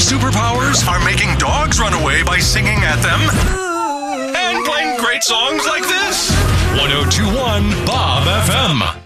superpowers are making dogs run away by singing at them and playing great songs like this. 102.1 Bob FM.